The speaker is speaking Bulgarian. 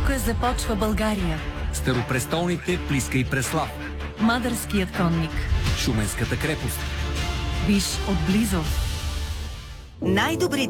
Тук започва България. Старопрестолните Плиска и Преслав. Мадърският конник. Шуменската крепост. Виж отблизо. Най-добрите